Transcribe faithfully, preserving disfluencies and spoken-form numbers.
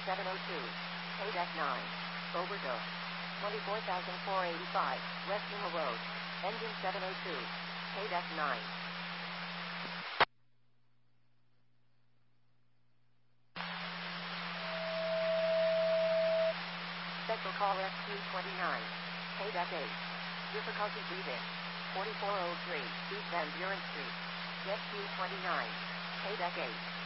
seven oh two. Paydeck nine. Overdose. twenty-four thousand four hundred eighty-five. West Lima Road. Engine seven oh two. Paydeck nine. Special call S Q twenty-nine. Paydeck eight. Difficulty breathing. forty-four oh three. East Van Buren Street. S Q twenty-nine. Paydeck eight.